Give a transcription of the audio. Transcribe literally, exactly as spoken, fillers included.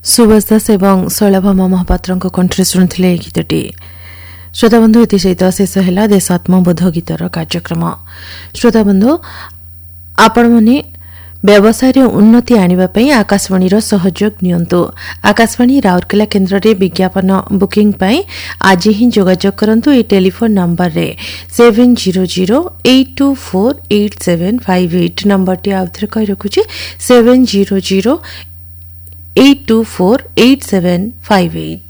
सुभाष दास एवं शैलभामा महापात्रଙ୍କ କଣ୍ଠରେ ଶୁଣୁଥିଲେ ଏହି ଗୀତଟି। ଶ୍ରୋତାବନ୍ଧୁ ଏଥି ସହିତ ଶେଷ ହେଲା ଦେଶାତ୍ମବୋଧ ଗୀତର କାର୍ଯ୍ୟକ୍ରମ। ଶ୍ରୋତାବନ୍ଧୁ ଆପଣମାନେ ବ୍ୟବସାୟରେ ଉନ୍ନତି ଆଣିବା ପାଇଁ ଆକାଶବାଣୀର ସହଯୋଗ ନିଅନ୍ତୁ। ଆକାଶବାଣୀ ରାଉରକେଲା କେନ୍ଦ୍ରରେ ବିଜ୍ଞାପନ ବୁକିଂ ପାଇଁ ଆଜି ହିଁ ଯୋଗାଯୋଗ କରନ୍ତୁ। ଏହି ଟେଲିଫୋନ୍ ନମ୍ବରରେ seven zero zero eight two four eight seven five eight ନମ୍ବରଟି ଆଉଥରେ କହି ରଖୁଛି seven zero zero eight two four eight seven five eight